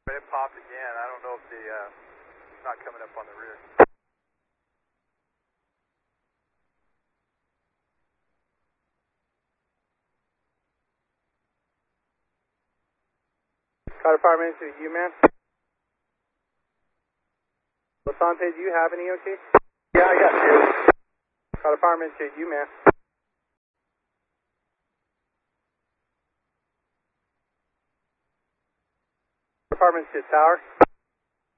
But it popped again. I don't know if the it's not coming up on the rear. Carter Fireman to you, man. Lasante, do you have an EOT? Yeah, I got two. Carter Fireman to you, man. Carter Fireman to tower.